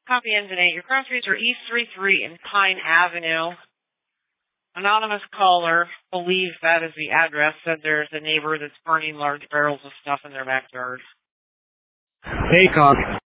Copy Engine 8. Your groceries are East 33 in Pine Avenue. Anonymous caller believes that is the address, said there's a neighbor that's burning large barrels of stuff in their backyard. Haycock.